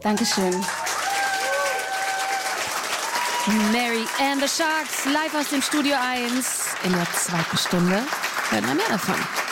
Dankeschön. Mary and the Sharks, live aus dem Studio 1 in der zweiten Stunde. Hören wir mehr davon.